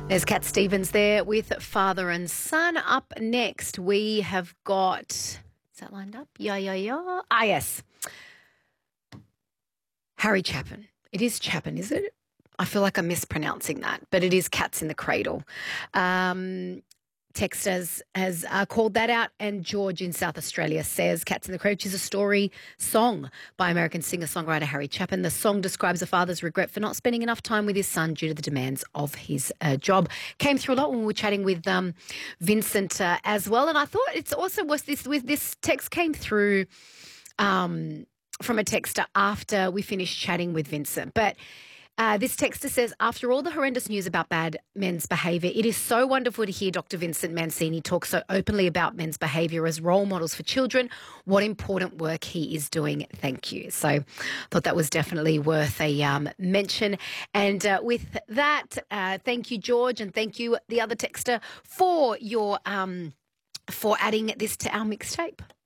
There's Cat Stevens there with Father and Son. Up next, we have got, is that lined up? Yeah. Ah, yes. Harry Chapin. It is Chapin, is it? I feel like I'm mispronouncing that, but it is Cats in the Cradle. Text has called that out, and George in South Australia says Cats in the Cradle, which is a story song by American singer-songwriter Harry Chapin. The song describes a father's regret for not spending enough time with his son due to the demands of his job. Came through a lot when we were chatting with Vincent as well, and I thought it's also was this text came through from a texter after we finished chatting with Vincent, but this texter says, after all the horrendous news about bad men's behaviour, it is so wonderful to hear Dr. Vincent Mancini talk so openly about men's behaviour as role models for children. What important work he is doing. Thank you. So I thought that was definitely worth a mention. And with that, thank you, George, and thank you, the other texter, for your for adding this to our mixtape.